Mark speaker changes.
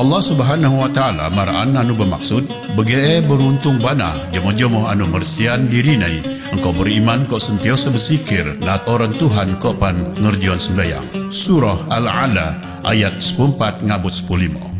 Speaker 1: Allah Subhanahu wa taala maraan anu bermaksud bege beruntung bana jemo-jemo anu mersian dirinai engkau beriman kau sentiasa bersikir nat orang Tuhan kau pan ngerjian sembahyang. Surah Al-Ala ayat 14 ngabut 15.